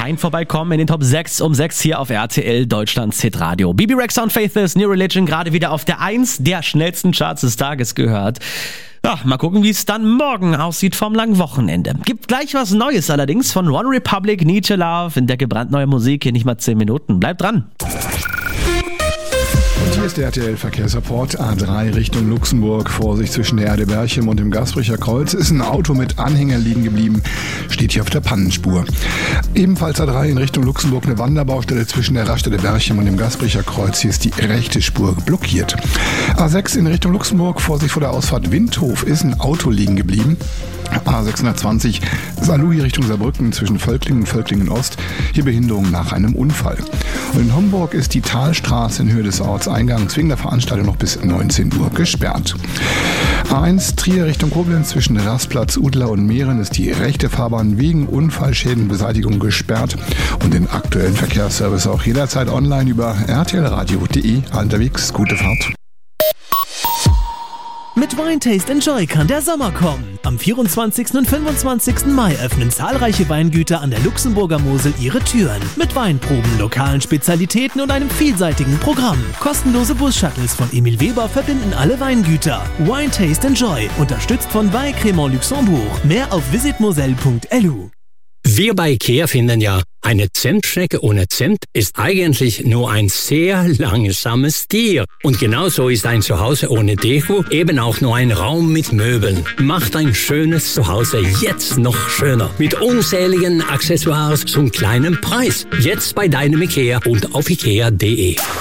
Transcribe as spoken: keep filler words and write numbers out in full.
rein vorbeikommen in den Top sechs um sechs hier auf R T L, Deutschlands Hitradio. Bibi Rexha und Faithless, New Religion, gerade wieder auf der eins der schnellsten Charts des Tages gehört. Ja, mal gucken, wie es dann morgen aussieht vom langen Wochenende. Gibt gleich was Neues allerdings von One Republic, Need Your Love, entdecke brandneue Musik, hier nicht mal zehn Minuten. Bleibt dran. Und hier ist der R T L-Verkehrsrapport. A drei Richtung Luxemburg. Vorsicht zwischen der Erde Berchem und dem Gasbrecher Kreuz. Ist ein Auto mit Anhänger liegen geblieben. Steht hier auf der Pannenspur. Ebenfalls A drei in Richtung Luxemburg eine Wanderbaustelle zwischen der Raststätte Berchem und dem Gasbrecher Kreuz. Hier ist die rechte Spur blockiert. A sechs in Richtung Luxemburg. Vorsicht vor der Ausfahrt Windhof. Ist ein Auto liegen geblieben. A sechshundertzwanzig Saarlouis Richtung Saarbrücken zwischen Völklingen und Völklingen Ost. Hier Behinderung nach einem Unfall. Und in Homburg ist die Talstraße in Höhe des Ortseingangs wegen der Veranstaltung noch bis neunzehn Uhr gesperrt. A eins Trier Richtung Koblenz zwischen Rastplatz Udler und Meeren ist die rechte Fahrbahn wegen Unfallschädenbeseitigung gesperrt. Und den aktuellen Verkehrsservice auch jederzeit online über r t l radio punkt d e. Unterwegs, gute Fahrt. Mit Wine Taste Enjoy kann der Sommer kommen. Am vierundzwanzigsten und fünfundzwanzigsten Mai öffnen zahlreiche Weingüter an der Luxemburger Mosel ihre Türen. Mit Weinproben, lokalen Spezialitäten und einem vielseitigen Programm. Kostenlose Bus-Shuttles von Emil Weber verbinden alle Weingüter. Wine Taste Enjoy, unterstützt von Wein Crémant Luxembourg. Mehr auf visit moselle punkt l u. Wir bei IKEA finden ja, eine Zimtschnecke ohne Zimt ist eigentlich nur ein sehr langsames Tier. Und genauso ist ein Zuhause ohne Deko eben auch nur ein Raum mit Möbeln. Macht ein schönes Zuhause jetzt noch schöner. Mit unzähligen Accessoires zum kleinen Preis. Jetzt bei deinem IKEA und auf ikea punkt de.